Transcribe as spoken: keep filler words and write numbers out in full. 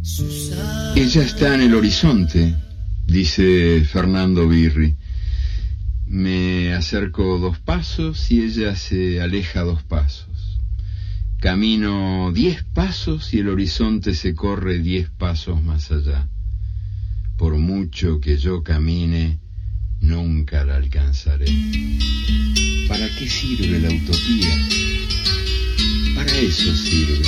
Ella está en el horizonte, dice Fernando Birri. Me acerco dos pasos y ella se aleja dos pasos. Camino diez pasos y el horizonte se corre diez pasos más allá. Por mucho que yo camine, nunca la alcanzaré. ¿Para qué sirve la utopía? Para eso sirve.